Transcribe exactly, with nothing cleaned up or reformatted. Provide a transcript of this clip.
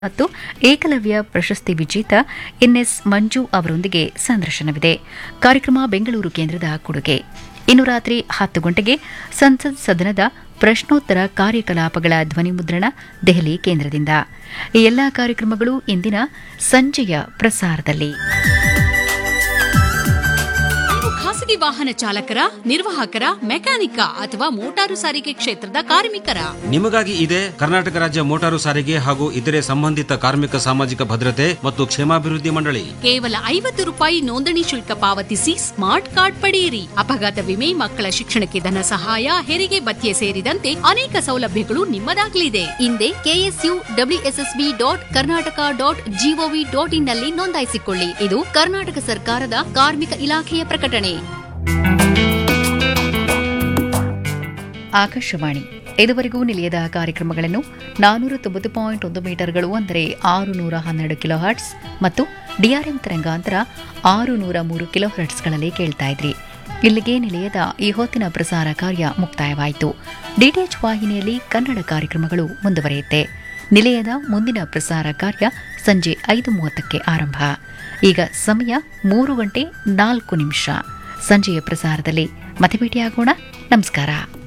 ಮತ್ತು ಏಕಲವ್ಯ ಪ್ರಶಸ್ತಿ ವಿಜೇತ ಎನ್ಎಸ್ ಮಂಜು ಅವರೊಂದಿಗೆ ಸಂದರ್ಶನವಿದೆ. ಕಾರ್ಯಕ್ರಮ ಬೆಂಗಳೂರು ಕೇಂದ್ರದ ಕೊಡುಗೆ. ಇನ್ನು ರಾತ್ರಿ ಹತ್ತು ಗಂಟೆಗೆ ಸಂಸತ್ ಸದನದ ಪ್ರಶ್ನೋತ್ತರ ಕಾರ್ಯಕಲಾಪಗಳ ಧ್ವನಿಮುದ್ರಣ ದೆಹಲಿ ಕೇಂದ್ರದಿಂದ. ಈ ಎಲ್ಲಾ ಕಾರ್ಯಕ್ರಮಗಳು ಇಂದಿನ ಸಂಜೆಯ ಪ್ರಸಾರದಲ್ಲಿ. ಖಾಸಗಿ ವಾಹನ ಚಾಲಕರ, ನಿರ್ವಾಹಕರ, ಮೆಕ್ಯಾನಿಕ ಅಥವಾ ಮೋಟಾರು ಸಾರಿಗೆ ಕ್ಷೇತ್ರದ ಕಾರ್ಮಿಕರ ನಿಮಗಾಗಿ ಇದೆ ಕರ್ನಾಟಕ ರಾಜ್ಯ ಮೋಟಾರು ಸಾರಿಗೆ ಹಾಗೂ ಇತರೆ ಸಂಬಂಧಿತ ಕಾರ್ಮಿಕ ಸಾಮಾಜಿಕ ಭದ್ರತೆ ಮತ್ತು ಕ್ಷೇಮಾಭಿವೃದ್ಧಿ ಮಂಡಳಿ. ಕೇವಲ ಐವತ್ತು ರೂಪಾಯಿ ನೋಂದಣಿ ಶುಲ್ಕ ಪಾವತಿಸಿ ಸ್ಮಾರ್ಟ್ ಕಾರ್ಡ್ ಪಡೆಯಿರಿ. ಅಪಘಾತ ವಿಮೆ, ಮಕ್ಕಳ ಶಿಕ್ಷಣಕ್ಕೆ ಧನ ಸಹಾಯ, ಹೆರಿಗೆ ಭತ್ಯೆ ಸೇರಿದಂತೆ ಅನೇಕ ಸೌಲಭ್ಯಗಳು ನಿಮ್ಮದಾಗಲಿದೆ. ಹಿಂದೆ KSU WSSB dot Karnataka dot gov dot in ನಲ್ಲಿ ನೋಂದಾಯಿಸಿಕೊಳ್ಳಿ. ಇದು ಕರ್ನಾಟಕ ಸರ್ಕಾರದ ಕಾರ್ಮಿಕ ಇಲಾಖೆಯ ಪ್ರಕಟಣೆ. ಆಕಾಶವಾಣಿ ಇದುವರೆಗೂ ನಿಲಯದ ಕಾರ್ಯಕ್ರಮಗಳನ್ನು ನಾನೂರ ತೊಂಬತ್ತು ಪಾಯಿಂಟ್ ಒಂದು ಮೀಟರ್ಗಳು ಅಂದರೆ ಆರು ನೂರ ಹನ್ನೆರಡು ಕಿಲೋ ಹರ್ಟ್ಸ್ ಮತ್ತು ಡಿಆರ್ಎಂ ತರಂಗಾಂತರ ಆರು ನೂರ ಮೂರು ಕಿಲೋ ಹರ್ಟ್ಸ್ಗಳಲ್ಲಿ ಕೇಳ್ತಾ ಇದ್ರಿ. ಇಲ್ಲಿಗೆ ನಿಲಯದ ಈ ಹೊತ್ತಿನ ಪ್ರಸಾರ ಕಾರ್ಯ ಮುಕ್ತಾಯವಾಯಿತು. ಡಿಟಿಎಚ್ ವಾಹಿನಿಯಲ್ಲಿ ಕನ್ನಡ ಕಾರ್ಯಕ್ರಮಗಳು ಮುಂದುವರಿಯುತ್ತೆ. ನಿಲಯದ ಮುಂದಿನ ಪ್ರಸಾರ ಕಾರ್ಯ ಸಂಜೆ ಐದು ಮೂವತ್ತಕ್ಕೆ ಆರಂಭ. ಈಗ ಸಮಯ ಮೂರು ಗಂಟೆ ನಾಲ್ಕು ನಿಮಿಷ. ಸಂಜೆಯ ಪ್ರಸಾರದಲ್ಲಿ ಮತ್ತೆ ಭೇಟಿಯಾಗೋಣ. ನಮಸ್ಕಾರ.